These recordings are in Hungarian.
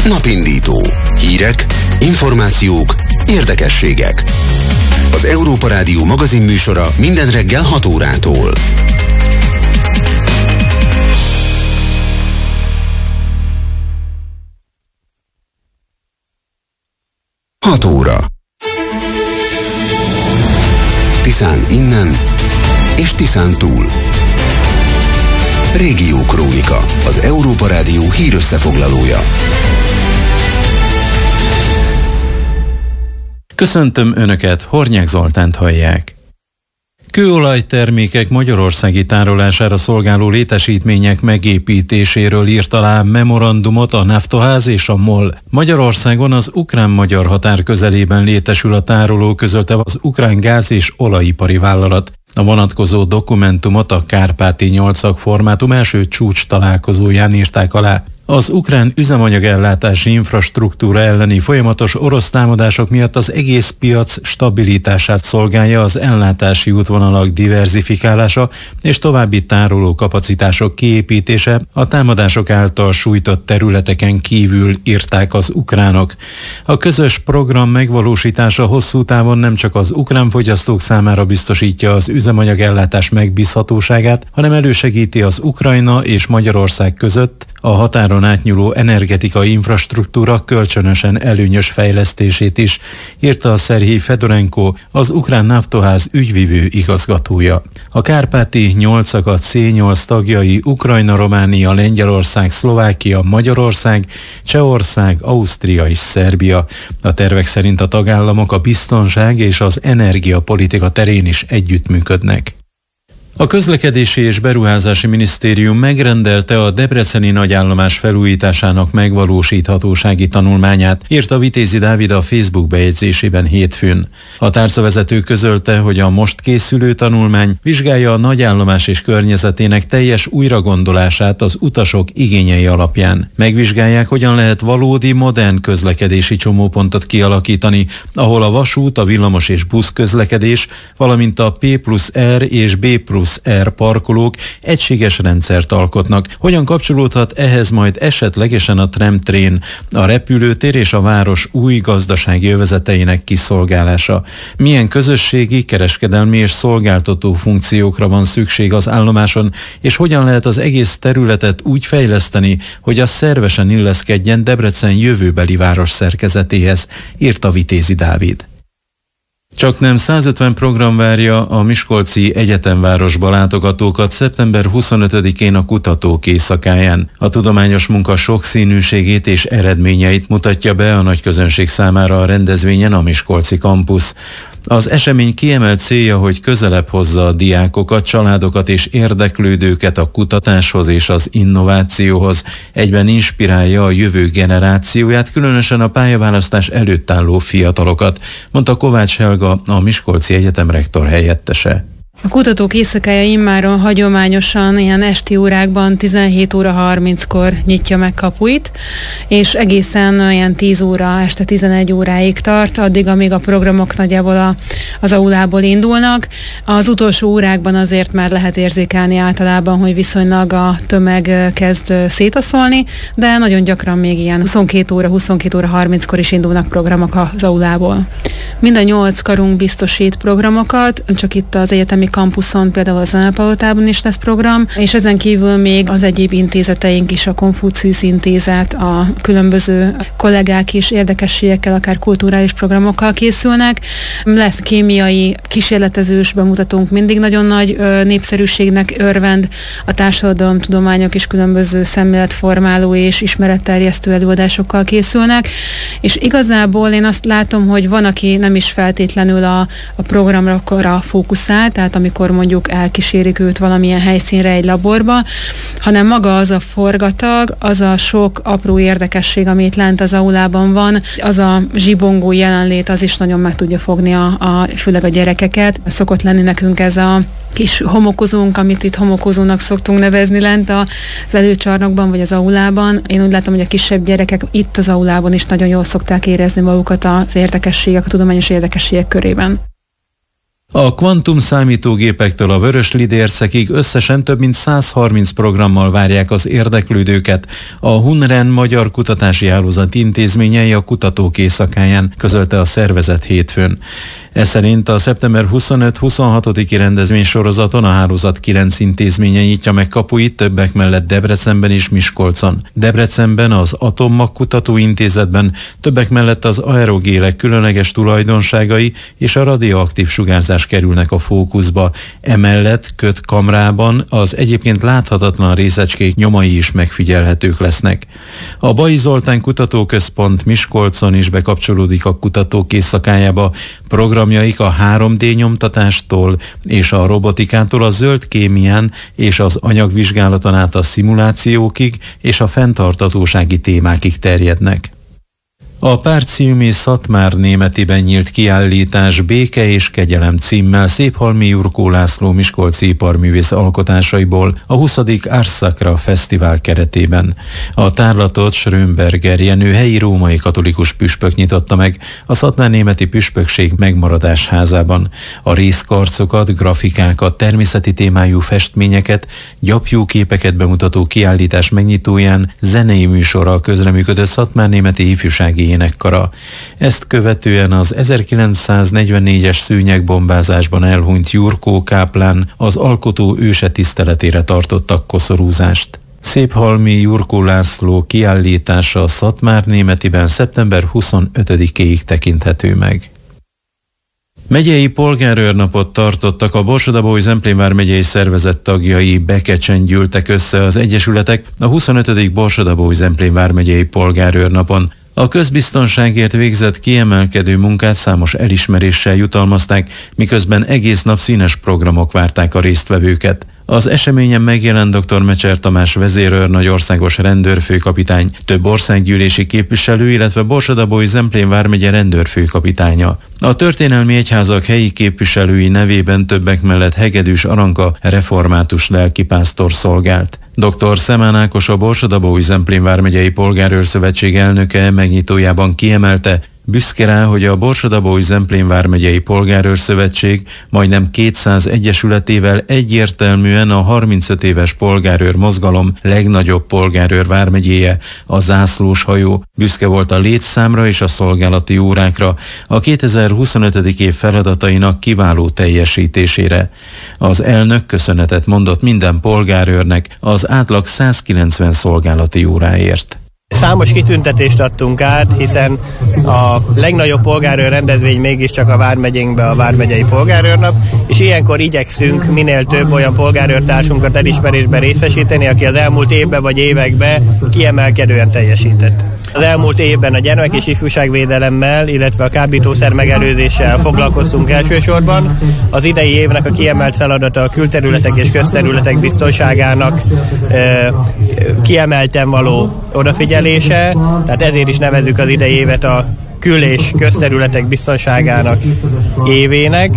Napindító. Hírek, információk, érdekességek. Az Európa Rádió magazinműsora minden reggel 6 órától. Hat óra. Tiszán innen és Tiszán túl. Régió Krónika, az Európa Rádió hírösszefoglalója. Köszöntöm Önöket, Hornyák Zoltánt hallják. Kőolajtermékek magyarországi tárolására szolgáló létesítmények megépítéséről írt alá memorandumot a Naftogaz és a MOL. Magyarországon az ukrán-magyar határ közelében létesül a tároló, közölte az ukrán gáz- és olajipari vállalat. A vonatkozó dokumentumot a Kárpáti 8-szak formátum első csúcs találkozóján írták alá. Az ukrán üzemanyagellátási infrastruktúra elleni folyamatos orosz támadások miatt az egész piac stabilitását szolgálja az ellátási útvonalak diverzifikálása és további tároló kapacitások kiépítése a támadások által sújtott területeken kívül, írták az ukránok. A közös program megvalósítása hosszú távon nem csak az ukrán fogyasztók számára biztosítja az üzemanyagellátás megbízhatóságát, hanem elősegíti az Ukrajna és Magyarország között a határon átnyúló energetikai infrastruktúra kölcsönösen előnyös fejlesztését is, írta a Szerhij Fedorenko, az ukrán Naftogaz ügyvivő igazgatója. A Kárpáti 8-szakat C8 tagjai Ukrajna, Románia, Lengyelország, Szlovákia, Magyarország, Csehország, Ausztria és Szerbia. A tervek szerint a tagállamok a biztonság és az energiapolitika terén is együttműködnek. A Közlekedési és Beruházási Minisztérium megrendelte a debreceni nagyállomás felújításának megvalósíthatósági tanulmányát, írta Vitézi Dávid a Facebook bejegyzésében hétfőn. A tárcavezető közölte, hogy a most készülő tanulmány vizsgálja a nagyállomás és környezetének teljes újragondolását az utasok igényei alapján. Megvizsgálják, hogyan lehet valódi, modern közlekedési csomópontot kialakítani, ahol a vasút, a villamos és busz közlekedés, valamint a P+R és B+R parkolók egységes rendszert alkotnak. Hogyan kapcsolódhat ehhez majd esetlegesen a tramtrén, a repülőtér és a város új gazdasági övezeteinek kiszolgálása? Milyen közösségi, kereskedelmi és szolgáltató funkciókra van szükség az állomáson, és hogyan lehet az egész területet úgy fejleszteni, hogy az szervesen illeszkedjen Debrecen jövőbeli város szerkezetéhez, írta Vitézi Dávid. Csaknem 150 program várja a miskolci egyetemvárosba látogatókat szeptember 25-én a Kutatók Éjszakáján. A tudományos munka sokszínűségét és eredményeit mutatja be a nagyközönség számára a rendezvényen a miskolci kampusz. Az esemény kiemelt célja, hogy közelebb hozza a diákokat, családokat és érdeklődőket a kutatáshoz és az innovációhoz. Egyben inspirálja a jövő generációját, különösen a pályaválasztás előtt álló fiatalokat, mondta Kovács Helga, a Miskolci Egyetem rektor helyettese. A Kutatók Éjszakája immáron hagyományosan ilyen esti órákban 17 óra 30-kor nyitja meg kapuit, és egészen olyan 10 óra, este 11 óráig tart, addig, amíg a programok nagyjából az aulából indulnak. Az utolsó órákban azért már lehet érzékelni általában, hogy viszonylag a tömeg kezd szétaszolni, de nagyon gyakran még ilyen 22 óra 30-kor is indulnak programok az aulából. Mind a 8 karunk biztosít programokat, csak itt az egyetemi kampuszon, például a Zenepalotában is lesz program, és ezen kívül még az egyéb intézeteink is, a Konfuciusz Intézet, a különböző kollégák is érdekességekkel, akár kulturális programokkal készülnek. Lesz kémiai kísérletezős bemutatónk, mindig nagyon nagy népszerűségnek örvend, a társadalomtudományok is különböző szemléletformáló és ismeretterjesztő előadásokkal készülnek, és igazából én azt látom, hogy van, aki nem is feltétlenül a programra fókuszál, tehát amikor mondjuk elkísérik őt valamilyen helyszínre, egy laborba, hanem maga az a forgatag, az a sok apró érdekesség, ami itt lent az aulában van, az a zsibongó jelenlét, az is nagyon meg tudja fogni főleg a gyerekeket. Szokott lenni nekünk ez a kis homokozónk, amit itt homokozónak szoktunk nevezni lent az előcsarnokban vagy az aulában. Én úgy látom, hogy a kisebb gyerekek itt az aulában is nagyon jól szokták érezni magukat az érdekességek, a tudományos érdekességek körében. A kvantum számítógépektől a Vörös-Lidércekig összesen több mint 130 programmal várják az érdeklődőket a Hunren Magyar Kutatási Hálózat intézményei a kutatók éjszakáján, közölte a szervezet hétfőn. Ez szerint a szeptember 25-26-i rendezvény sorozaton a hálózat 9 intézménye nyitja meg kapuit, többek mellett Debrecenben és Miskolcon. Debrecenben az Atommag Kutatóintézetben többek mellett az aerogélek különleges tulajdonságai és a radioaktív sugárzás kerülnek a fókuszba. Emellett Kötkamrában az egyébként láthatatlan részecskék nyomai is megfigyelhetők lesznek. A Bai Zoltán Kutatóközpont Miskolcon is bekapcsolódik a kutatók éjszakájába. Programjaik a 3D nyomtatástól és a robotikától a zöld kémián és az anyagvizsgálaton át a szimulációkig és a fenntarthatósági témákig terjednek. A Párciumi Szatmár Németiben nyílt kiállítás Béke és kegyelem címmel Széphalmi Jurkó László miskolci iparművész alkotásaiból a 20. Ars Sacra Fesztivál keretében. A tárlatot Schrömberger Jenő helyi római katolikus püspök nyitotta meg a Szatmárnémeti Püspökség megmaradás házában. A részkarcokat, grafikákat, természeti témájú festményeket, gyapjú képeket bemutató kiállítás megnyitóján zenei műsorral közreműködött Szatmárnémeti Ifjúsági Énekkara. Ezt követően az 1944-es szőnyegbombázásban elhunyt Jurkó káplán az alkotó őse tiszteletére tartottak koszorúzást. Széphalmi Jurkó László kiállítása a Szatmárnémetiben szeptember 25-éig tekinthető meg. Megyei polgárőrnapot tartottak, a Borsod-Abaúj-Zemplén vármegyei szervezet tagjai Bekecsen gyűltek össze az egyesületek a 25. Borsod-Abaúj-Zemplén vármegyei polgárőrnapon. A közbiztonságért végzett kiemelkedő munkát számos elismeréssel jutalmazták, miközben egész nap színes programok várták a résztvevőket. Az eseményen megjelent dr. Mecser Tamás vezérőrnagy országos rendőrfőkapitány, több országgyűlési képviselő, illetve Borsod-Abaúj-Zemplén vármegye rendőrfőkapitánya. A történelmi egyházak helyi képviselői nevében többek mellett Hegedűs Aranka református lelkipásztor szolgált. Dr. Szemán Ákos, a Borsod-Abaúj-Zemplén vármegyei polgárőrszövetség elnöke megnyitójában kiemelte, büszke rá, hogy a Borsod-Abaúj-Zemplén vármegyei polgárőrszövetség majdnem 200 egyesületével egyértelműen a 35 éves polgárőr mozgalom legnagyobb polgárőr vármegyéje, a zászlós hajó. Büszke volt a létszámra és a szolgálati órákra, a 2025. év feladatainak kiváló teljesítésére. Az elnök köszönetet mondott minden polgárőrnek az átlag 190 szolgálati óráért. Számos kitüntetést adtunk át, hiszen a legnagyobb polgárőr rendezvény mégiscsak a vármegyénkbe a vármegyei polgárőrnap, és ilyenkor igyekszünk minél több olyan polgárőrtársunkat elismerésben részesíteni, aki az elmúlt évben vagy években kiemelkedően teljesített. Az elmúlt évben a gyermek- és ifjúságvédelemmel, illetve a kábítószer megelőzéssel foglalkoztunk elsősorban. Az idei évnek a kiemelt feladata a külterületek és közterületek biztonságának kiemelten való odafigyelése, tehát ezért is nevezzük az idei évet a kül- és közterületek biztonságának évének.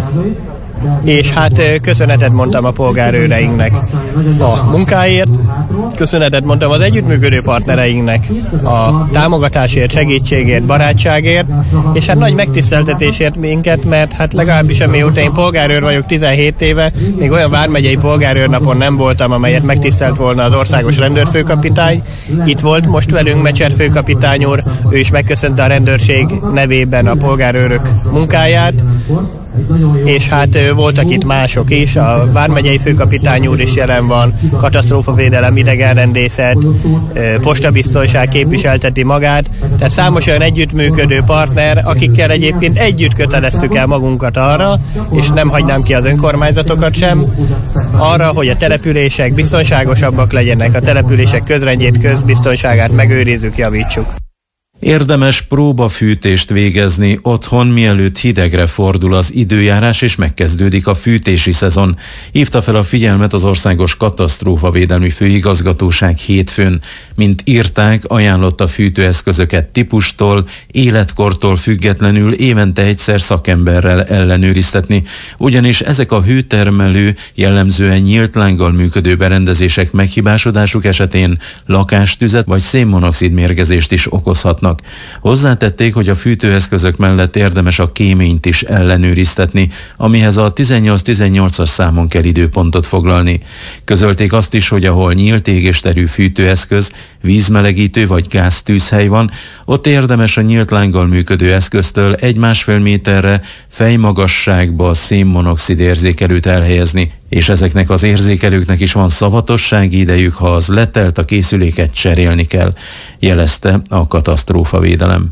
És hát köszönetet mondtam a polgárőreinknek a munkáért, köszönetet mondtam az együttműködő partnereinknek a támogatásért, segítségért, barátságért, és hát nagy megtiszteltetésért minket, mert hát legalábbis amióta én polgárőr vagyok 17 éve, még olyan vármegyei polgárőrnapon nem voltam, amelyet megtisztelt volna az országos rendőrfőkapitány. Itt volt most velünk Mecser főkapitány úr, ő is megköszönte a rendőrség nevében a polgárőrök munkáját, és hát voltak itt mások is, a vármegyei főkapitány úr is jelen van, katasztrófavédelem, idegenrendészet, postabiztonság képviselteti magát, tehát számos olyan együttműködő partner, akikkel egyébként együtt köteleztük el magunkat arra, és nem hagynám ki az önkormányzatokat sem, arra, hogy a települések biztonságosabbak legyenek, a települések közrendjét, közbiztonságát megőrizzük, javítsuk. Érdemes próbafűtést végezni otthon, mielőtt hidegre fordul az időjárás és megkezdődik a fűtési szezon. Hívta fel a figyelmet az Országos Katasztrófavédelmi Főigazgatóság hétfőn. Mint írták, ajánlott a fűtőeszközöket típustól, életkortól függetlenül évente egyszer szakemberrel ellenőriztetni, ugyanis ezek a hőtermelő, jellemzően nyílt lánggal működő berendezések meghibásodásuk esetén lakástüzet vagy szénmonoxid mérgezést is okozhatnak. vannak. Hozzátették, hogy a fűtőeszközök mellett érdemes a kéményt is ellenőriztetni, amihez a 1818-as számon kell időpontot foglalni. Közölték azt is, hogy ahol nyílt égésterű fűtőeszköz, vízmelegítő vagy gáztűzhely van, ott érdemes a nyílt lánggal működő eszköztől 1-1,5 méterre fejmagasságba szénmonoxid érzékelőt elhelyezni, és ezeknek az érzékelőknek is van szavatossági idejük, ha az letelt, a készüléket cserélni kell, jelezte a katasztrófavédelem.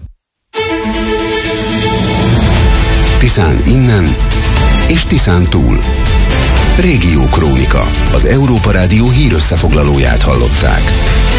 Tiszán innen és Tiszán túl. Régió Krónika. Az Európa Rádió hírösszefoglalóját hallották.